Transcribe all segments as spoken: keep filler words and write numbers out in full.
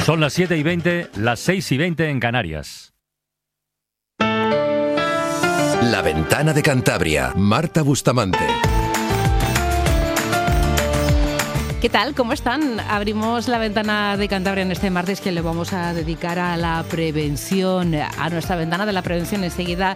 Son las siete y veinte, las seis y veinte en Canarias. La Ventana de Cantabria, Marta Bustamante. ¿Qué tal? ¿Cómo están? Abrimos la Ventana de Cantabria en este martes que le vamos a dedicar a la prevención, a nuestra Ventana de la Prevención. Enseguida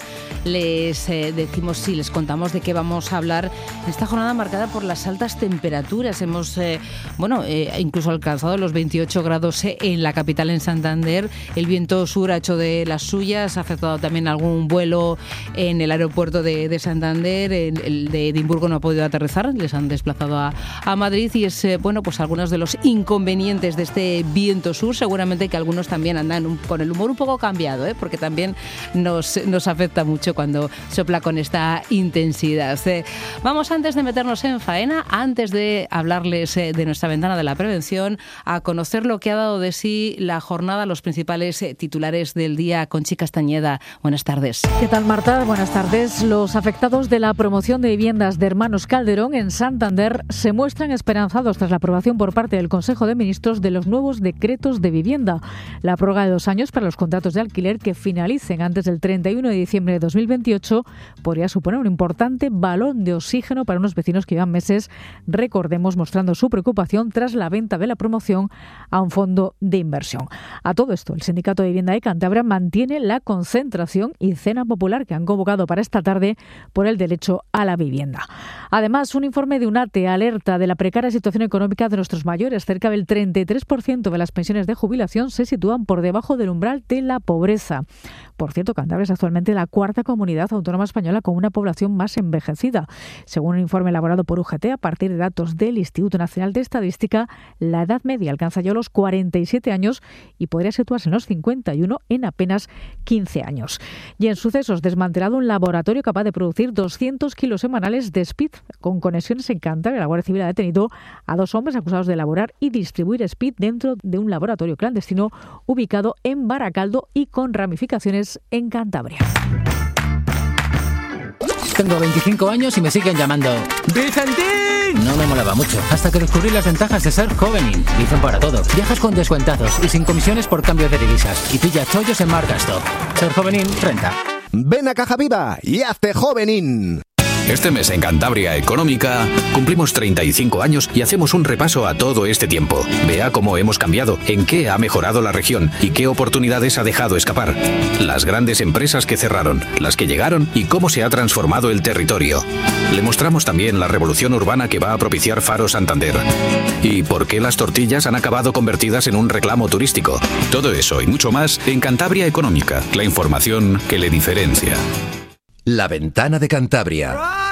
les eh, decimos, sí, les contamos de qué vamos a hablar en esta jornada marcada por las altas temperaturas. Hemos, eh, bueno, eh, incluso alcanzado los veintiocho grados en la capital, en Santander. El viento sur ha hecho de las suyas, ha afectado también algún vuelo en el aeropuerto de, de Santander. El, el de Edimburgo no ha podido aterrizar, les han desplazado a, a Madrid y es... Eh, bueno, pues algunos de los inconvenientes de este viento sur, seguramente que algunos también andan un, con el humor un poco cambiado, ¿eh? Porque también nos, nos afecta mucho cuando sopla con esta intensidad. Eh, vamos, antes de meternos en faena, antes de hablarles eh, de nuestra Ventana de la Prevención, a conocer lo que ha dado de sí la jornada, los principales eh, titulares del día. Conchi Castañeda, buenas tardes. ¿Qué tal, Marta? Buenas tardes. Los afectados de la promoción de viviendas de Hermanos Calderón en Santander se muestran esperanzados tras la aprobación por parte del Consejo de Ministros de los nuevos decretos de vivienda. La prórroga de dos años para los contratos de alquiler que finalicen antes del treinta y uno de diciembre de dos mil veintiocho podría suponer un importante balón de oxígeno para unos vecinos que llevan meses, recordemos, mostrando su preocupación tras la venta de la promoción a un fondo de inversión. A todo esto, el Sindicato de Vivienda de Cantabria mantiene la concentración y cena popular que han convocado para esta tarde por el derecho a la vivienda. Además, un informe de UNATE alerta de la precaria situación económica de nuestros mayores. Cerca del treinta y tres por ciento de las pensiones de jubilación se sitúan por debajo del umbral de la pobreza. Por cierto, Cantabria es actualmente la cuarta comunidad autónoma española con una población más envejecida. Según un informe elaborado por U G T, a partir de datos del Instituto Nacional de Estadística, la edad media alcanza ya los cuarenta y siete años y podría situarse en los cincuenta y uno en apenas quince años. Y en sucesos, desmantelado un laboratorio capaz de producir doscientos kilos semanales de speed con conexiones en Cantabria. La Guardia Civil ha detenido a dos hombres acusados de elaborar y distribuir speed dentro de un laboratorio clandestino ubicado en Baracaldo y con ramificaciones en Cantabria. Tengo veinticinco años y me siguen llamando ¡Vicentín! No me molaba mucho, hasta que descubrí las ventajas de ser Jovenin. Dicen para todo. Viajas con descuentazos y sin comisiones por cambio de divisas. Y pilla chollos en Marcastop. Ser Jovenin renta. Ven a Caja Viva y hazte Jovenin. Este mes en Cantabria Económica cumplimos treinta y cinco años y hacemos un repaso a todo este tiempo. Vea cómo hemos cambiado, en qué ha mejorado la región y qué oportunidades ha dejado escapar. Las grandes empresas que cerraron, las que llegaron y cómo se ha transformado el territorio. Le mostramos también la revolución urbana que va a propiciar Faro Santander. Y por qué las tortillas han acabado convertidas en un reclamo turístico. Todo eso y mucho más en Cantabria Económica, la información que le diferencia. La Ventana de Cantabria.